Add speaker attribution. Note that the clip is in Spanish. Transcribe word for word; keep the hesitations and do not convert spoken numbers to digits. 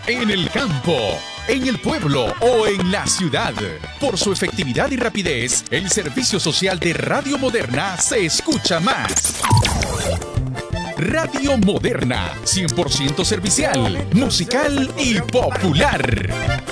Speaker 1: en el campo, en el pueblo o en la ciudad. Por su efectividad y rapidez, el servicio social de Radio Moderna se escucha más. Radio Moderna, cien por ciento servicial, musical y popular.